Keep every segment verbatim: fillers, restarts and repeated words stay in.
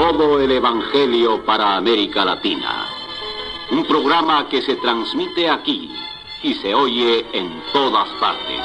Todo el Evangelio para América Latina. Un programa que se transmite aquí y se oye en todas partes.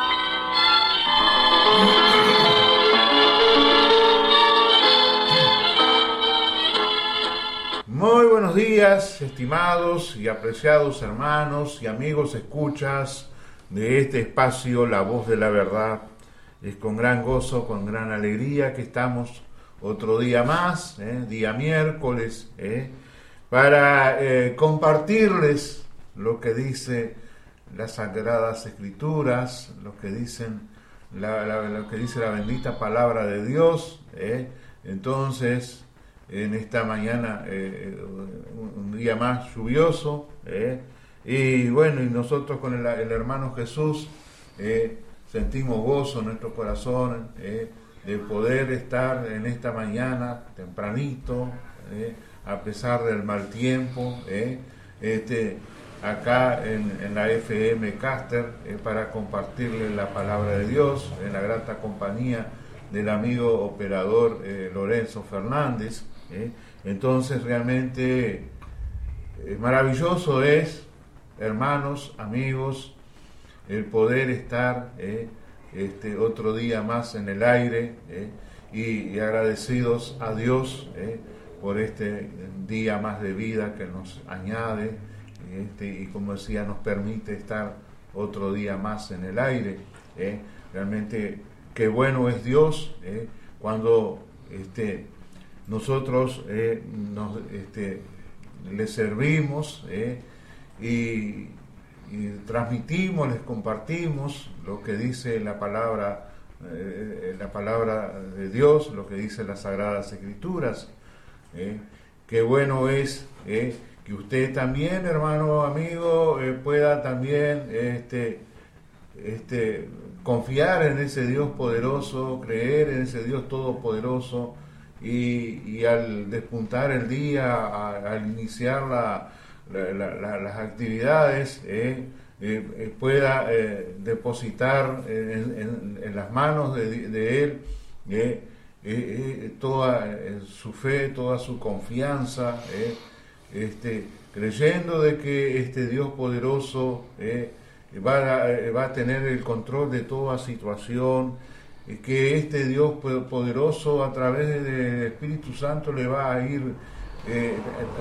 Muy buenos días, estimados y apreciados hermanos y amigos escuchas de este espacio La Voz de la Verdad. Es con gran gozo, con gran alegría que estamos otro día más, eh, día miércoles, eh, para eh, compartirles lo que dice las Sagradas Escrituras, lo que dicen la, la, lo que dice la bendita palabra de Dios. Eh. Entonces, en esta mañana, eh, un, un día más lluvioso, eh, y bueno, y nosotros con el, el hermano Jesús eh, sentimos gozo en nuestro corazón, eh, de poder estar en esta mañana tempranito, eh, a pesar del mal tiempo, eh, este, acá en, en la F M Caster, eh, para compartirle la palabra de Dios, en la grata compañía del amigo operador eh, Lorenzo Fernández. eh. Entonces realmente eh, maravilloso es, hermanos, amigos, el poder estar eh, este otro día más en el aire, eh, y, y agradecidos a Dios eh, por este día más de vida que nos añade, este, y como decía, nos permite estar otro día más en el aire. eh. Realmente qué bueno es Dios eh, cuando este, nosotros eh, nos, este, le servimos eh, y y transmitimos, les compartimos lo que dice la palabra, eh, la palabra de Dios, lo que dice las Sagradas Escrituras. Eh. Qué bueno es eh, que usted también, hermano, amigo, eh, pueda también este, este, confiar en ese Dios poderoso, creer en ese Dios todopoderoso, y, y al despuntar el día, a, al iniciar la La, la, la, las actividades, eh, eh, pueda eh, depositar en, en, en las manos de, de Él eh, eh, toda eh, su fe, toda su confianza, eh, este, creyendo de que este Dios poderoso eh, va, a, va a tener el control de toda situación, eh, que este Dios poderoso a través del Espíritu Santo le va a ir Eh,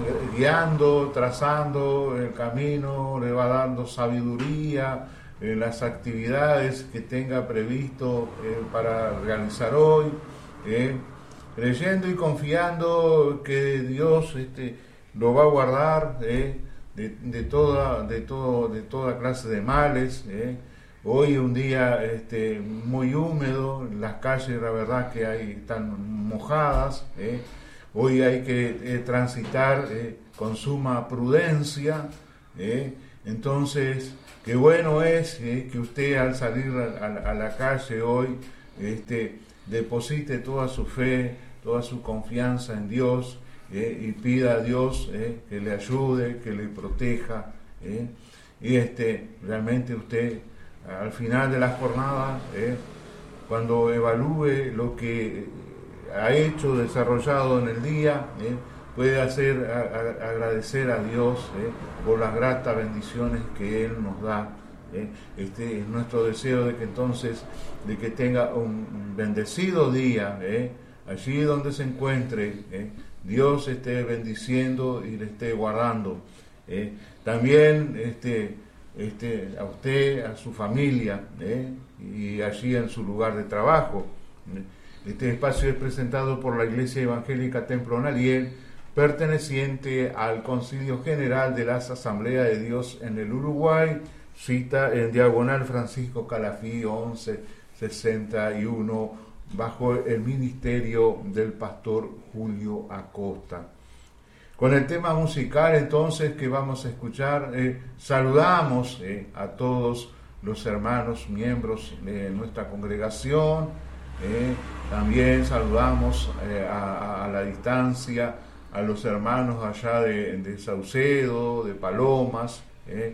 guiando, trazando el camino, le va dando sabiduría en las actividades que tenga previsto eh, para realizar hoy, eh, creyendo y confiando que Dios este, lo va a guardar eh, de, de, toda, de, todo, de toda clase de males. Eh. Hoy un día este, muy húmedo, las calles la verdad que hay, están mojadas. Eh. Hoy hay que eh, transitar eh, con suma prudencia, eh. Entonces, qué bueno es eh, que usted al salir a, a, a la calle hoy este, deposite toda su fe, toda su confianza en Dios, eh, y pida a Dios eh, que le ayude, que le proteja. Eh. Y este, realmente usted al final de la jornada, eh, cuando evalúe lo que ha hecho, desarrollado en el día, eh, puede hacer a, a, agradecer a Dios eh, por las gratas bendiciones que Él nos da. Eh. Este es nuestro deseo, de que entonces, de que tenga un bendecido día, eh, allí donde se encuentre, eh, Dios esté bendiciendo y le esté guardando. Eh. También este, este, a usted, a su familia, eh, y allí en su lugar de trabajo. Eh. Este espacio es presentado por la Iglesia Evangélica Templo Naliel, perteneciente al Concilio General de las Asambleas de Dios en el Uruguay, cita en diagonal Francisco Calafí once sesenta y uno, bajo el ministerio del pastor Julio Acosta. Con el tema musical entonces que vamos a escuchar, eh, saludamos eh, a todos los hermanos miembros de nuestra congregación. Eh, también saludamos eh, a, a la distancia a los hermanos allá de, de Saucedo, de Palomas, eh,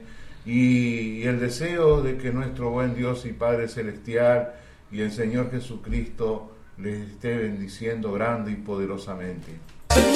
y, y el deseo de que nuestro buen Dios y Padre Celestial y el Señor Jesucristo les esté bendiciendo grande y poderosamente.